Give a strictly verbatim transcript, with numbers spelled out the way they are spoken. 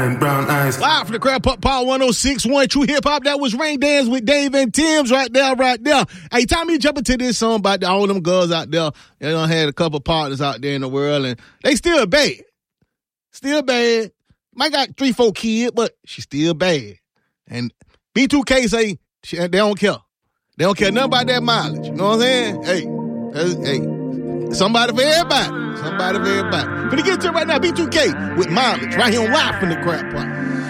And brown eyes. Live from the Crab Pot Power one oh six point one True Hip Hop. That was Rain Dance with Dave and Tim's right there, right there. Hey, time me jump into this song about all them girls out there. They done had a couple partners out there in the world, and they still bad. Still bad. Might got three, four kids, but she still bad. And B two K say she, they don't care. They don't care nothing about that mileage. You know what I'm saying? Hey, uh, hey, somebody for everybody. Somebody for everybody. Gonna get to it right now. B two K with Mileage right here on Live from the Crab Pot.